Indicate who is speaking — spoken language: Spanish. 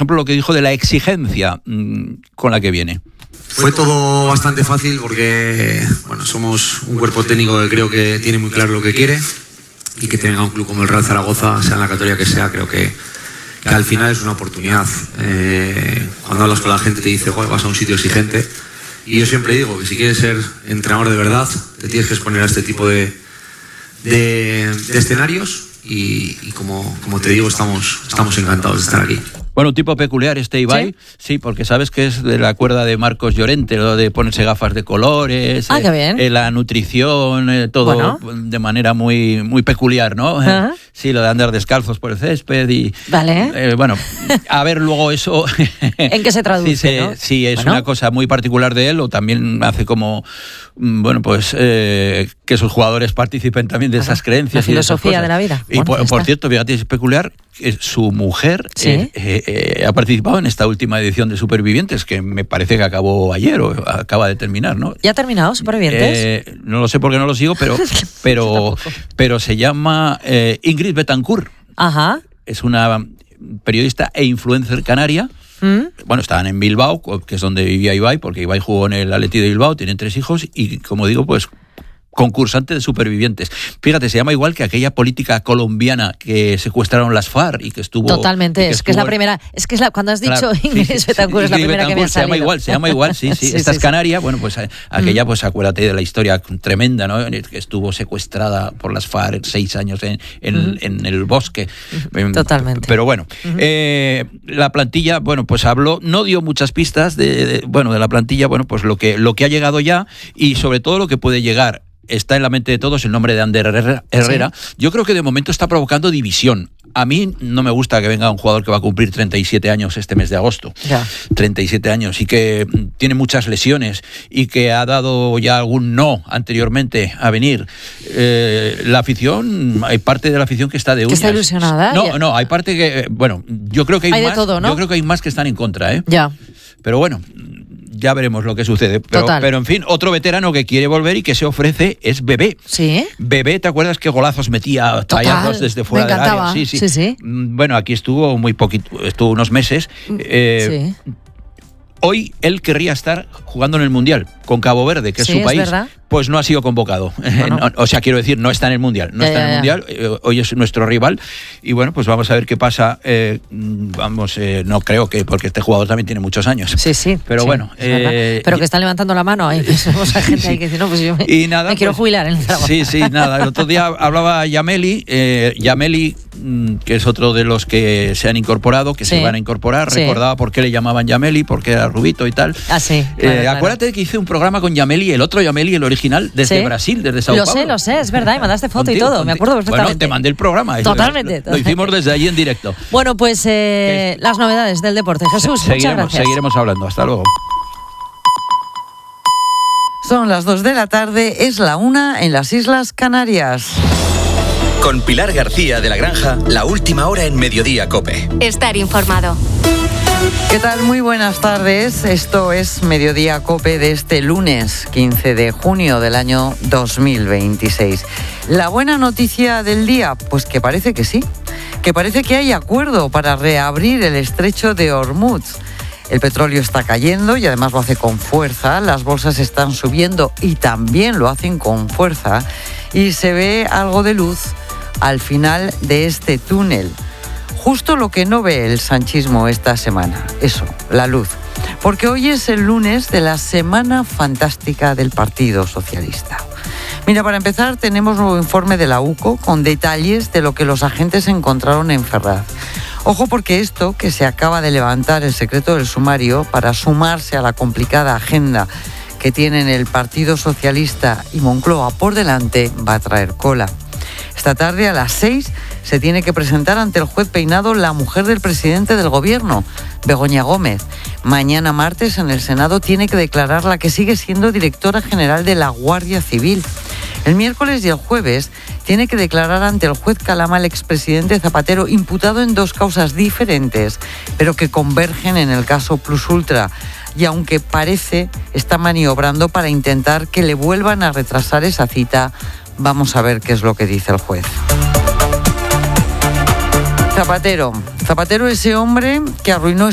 Speaker 1: ejemplo, lo que dijo de la exigencia con la que viene.
Speaker 2: Fue todo bastante fácil porque, bueno, somos un cuerpo técnico que creo que tiene muy claro lo que quiere, y que tenga un club como el Real Zaragoza, sea en la categoría que sea, creo que al final es una oportunidad. Cuando hablas con la gente te dice, joder, vas a un sitio exigente, y yo siempre digo que si quieres ser entrenador de verdad te tienes que exponer a este tipo de escenarios, y como te digo, estamos encantados de estar aquí.
Speaker 1: Bueno, un tipo peculiar este Ibai, sí, porque sabes que es de la cuerda de Marcos Llorente, lo de ponerse gafas de colores,
Speaker 3: qué bien.
Speaker 1: La nutrición, todo de manera muy, muy peculiar, ¿no?
Speaker 3: Ajá.
Speaker 1: Sí, lo de andar descalzos por el césped y...
Speaker 3: Vale.
Speaker 1: Bueno, a ver luego eso...
Speaker 3: ¿En qué se traduce, ¿no?
Speaker 1: Sí, es una cosa muy particular de él, o también hace como... Bueno, pues que sus jugadores participen también de esas creencias.
Speaker 3: La filosofía de la vida.
Speaker 1: Y por cierto, fíjate, es peculiar que su mujer ha participado en esta última edición de Supervivientes, que me parece que acabó ayer o acaba de terminar, ¿no?
Speaker 3: ¿Ya ha terminado Supervivientes?
Speaker 1: No lo sé porque no lo sigo, pero se llama Ingrid Betancourt.
Speaker 3: Ajá.
Speaker 1: Es una periodista e influencer canaria. Bueno, estaban en Bilbao, que es donde vivía Ibai, porque Ibai jugó en el Athletic de Bilbao, tienen 3 hijos y, como digo, pues concursante de Supervivientes. Fíjate, se llama igual que aquella política colombiana que secuestraron las FARC y que estuvo...
Speaker 3: Totalmente, es la primera... cuando has dicho Ingrid Betancourt es la primera que me ha salido.
Speaker 1: Se llama igual, sí. Esta es canaria, bueno, pues aquella, pues acuérdate de la historia tremenda, ¿no? Que estuvo secuestrada por las FARC 6 años en el bosque.
Speaker 3: Totalmente.
Speaker 1: Pero bueno, la plantilla, bueno, pues habló, no dio muchas pistas de la plantilla, bueno, pues lo que ha llegado ya y sobre todo lo que puede llegar. Está en la mente de todos el nombre de Ander Herrera. Sí. Yo creo que de momento está provocando división. A mí no me gusta que venga un jugador que va a cumplir 37 años este mes de agosto. Ya. 37 años y que tiene muchas lesiones y que ha dado ya algún no anteriormente a venir. La afición, hay parte de la afición que está de uñas.
Speaker 3: ¿Que está ilusionada?
Speaker 1: No, hay parte que... Bueno, yo creo que hay más,
Speaker 3: de todo, ¿no?
Speaker 1: Yo creo que hay más que están en contra, ¿eh?
Speaker 3: Ya.
Speaker 1: Pero bueno... Ya veremos lo que sucede. Pero en fin, otro veterano que quiere volver y que se ofrece es Bebé.
Speaker 3: ¿Sí?
Speaker 1: Bebé, ¿te acuerdas qué golazos metía tallazos desde fuera del área? Sí. Bueno, aquí estuvo muy poquito, estuvo unos meses.
Speaker 3: Sí.
Speaker 1: Hoy él querría estar jugando en el Mundial con Cabo Verde, que es su país. ¿Verdad? Pues no ha sido convocado. Bueno. O sea, quiero decir, no está en el Mundial. Hoy es nuestro rival. Y bueno, pues vamos a ver qué pasa. No creo que, porque este jugador también tiene muchos años.
Speaker 3: Sí.
Speaker 1: Pero bueno.
Speaker 3: Pero que están levantando la mano ahí. Pues hay gente ahí que dice, no, pues yo me quiero jubilar en el Zaragoza.
Speaker 1: Sí, nada. El otro día hablaba Yameli, que es otro de los que se han incorporado, que se van a incorporar. Recordaba por qué le llamaban Yameli, porque era rubito y tal.
Speaker 3: Ah, sí.
Speaker 1: Acuérdate que hice un programa con Yameli, el otro Yameli, el original, desde Brasil, desde Sao Paulo.
Speaker 3: Lo sé, es verdad, y mandaste foto y todo, me acuerdo perfectamente.
Speaker 1: Bueno, te mandé el programa.
Speaker 3: Totalmente.
Speaker 1: Lo hicimos desde allí en directo.
Speaker 3: Bueno, pues las novedades del deporte. Jesús, muchas gracias.
Speaker 1: Seguiremos hablando, hasta luego.
Speaker 4: Son las 2 de la tarde, es la 1 en las Islas Canarias.
Speaker 5: Con Pilar García de la Granja, la última hora en Mediodía COPE.
Speaker 6: Estar informado.
Speaker 4: ¿Qué tal? Muy buenas tardes. Esto es Mediodía COPE de este lunes 15 de junio del año 2026. La buena noticia del día, pues que parece que sí. Que parece que hay acuerdo para reabrir el estrecho de Hormuz. El petróleo está cayendo y además lo hace con fuerza. Las bolsas están subiendo y también lo hacen con fuerza. Y se ve algo de luz al final de este túnel. Justo lo que no ve el sanchismo esta semana, eso, la luz. Porque hoy es el lunes de la Semana Fantástica del Partido Socialista. Mira, para empezar tenemos un nuevo informe de la UCO con detalles de lo que los agentes encontraron en Ferraz. Ojo, porque esto, que se acaba de levantar el secreto del sumario para sumarse a la complicada agenda que tienen el Partido Socialista y Moncloa por delante, va a traer cola. Esta tarde a las 6 se tiene que presentar ante el juez Peinado la mujer del presidente del gobierno, Begoña Gómez. Mañana martes en el Senado tiene que declarar la que sigue siendo directora general de la Guardia Civil. El miércoles y el jueves tiene que declarar ante el juez Calama el expresidente Zapatero, imputado en 2 causas diferentes, pero que convergen en el caso Plus Ultra. Y aunque parece está maniobrando para intentar que le vuelvan a retrasar esa cita, vamos a ver qué es lo que dice el juez. Zapatero, ese hombre que arruinó